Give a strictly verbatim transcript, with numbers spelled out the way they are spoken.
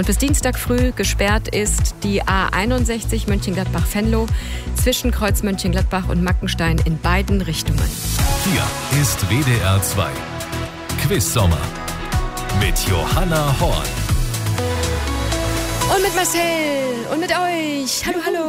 Und bis Dienstag früh gesperrt ist die A einundsechzig Mönchengladbach-Venlo zwischen Kreuz Mönchengladbach und Mackenstein in beiden Richtungen. Hier ist W D R zwei Quiz-Sommer mit Johanna Horn. Und mit Marcel und mit euch. Hallo, hallo.